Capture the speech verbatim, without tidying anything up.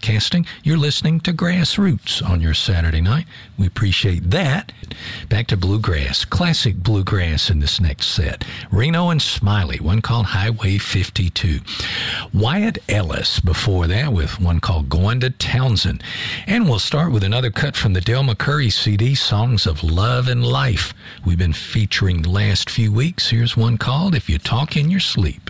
Broadcasting. You're listening to Grassroots on your Saturday night. We appreciate that. Back to bluegrass, classic bluegrass in this next set. Reno and Smiley, one called Highway fifty-two. Wyatt Ellis before that with one called Going to Townsend. And we'll start with another cut from the Del McCoury C D, Songs of Love and Life. We've been featuring the last few weeks. Here's one called If You Talk in Your Sleep.